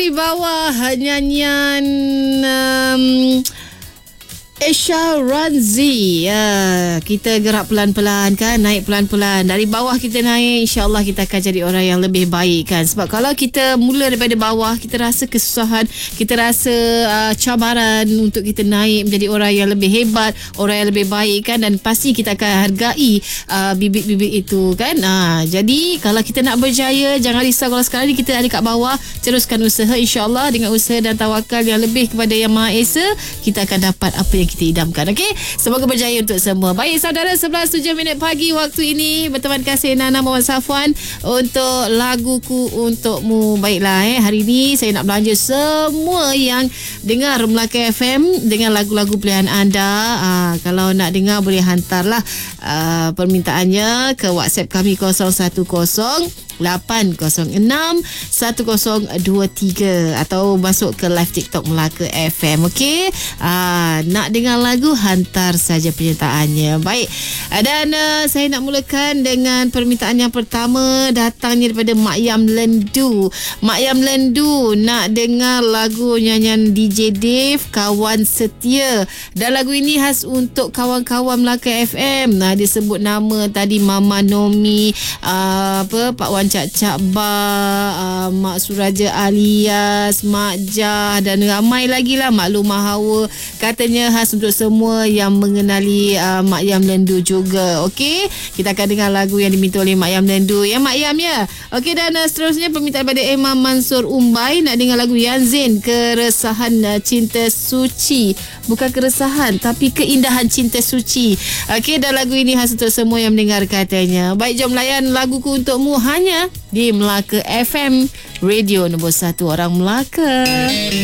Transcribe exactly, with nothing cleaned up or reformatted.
dari bawah nyanyian um, Esha Ranzi. Ya, kita gerak pelan-pelan kan, naik pelan-pelan. Dari bawah kita naik, insya-Allah kita akan jadi orang yang lebih baik kan. Sebab kalau kita mula daripada bawah, kita rasa kesusahan, kita rasa uh, cabaran untuk kita naik menjadi orang yang lebih hebat, orang yang lebih baik kan, dan pasti kita akan hargai uh, bibit-bibit itu kan. Uh, jadi kalau kita nak berjaya, jangan risau kalau sekarang ni kita ada kat bawah, teruskan usaha, insya-Allah dengan usaha dan tawakal yang lebih kepada Yang Maha Esa, kita akan dapat apa yang kita idamkan. Okey, semoga berjaya untuk semua. Baik saudara, sebelas tujuh minit pagi waktu ini berteman kasih Nana Muhammad Safwan untuk laguku untukmu. Baiklah, eh hari ini saya nak belanja semua yang dengar Melaka F M dengan lagu-lagu pilihan anda. Aa, kalau nak dengar boleh hantarlah aa, permintaannya ke WhatsApp kami kosong satu kosong lapan kosong enam satu kosong dua tiga atau masuk ke live TikTok Melaka F M. Okey, ah, nak dengar lagu, hantar saja penyertaannya. Baik, dan uh, saya nak mulakan dengan permintaan yang pertama, datangnya daripada Mak Yam Lendu. Mak Yam Lendu nak dengar lagu nyanyian D J Dave, Kawan Setia, dan lagu ini khas untuk kawan-kawan Melaka F M. Nah, dia sebut nama tadi Mama Nomi, uh, apa Pak Wan Cak Cak Ba, uh, Mak Suraja Alias, Mak Jah, dan ramai lagi lah, Mak Lumah Hawa. Katanya khas untuk semua yang mengenali uh, Mak Yam Lendu juga. Okey, kita akan dengar lagu yang diminta oleh Mak Yam Lendu. Ya Mak Yam ya. Okey, dan uh, seterusnya permintaan daripada Imam Mansur Umbai, nak dengar lagu Yan Zain, Keresahan uh, Cinta Suci. Bukan keresahan, tapi keindahan cinta suci. Okey, dan lagu ini khas untuk semua yang mendengar katanya. Baik, jom layan laguku untukmu hanya di Melaka F M, radio nombor satu orang Melaka.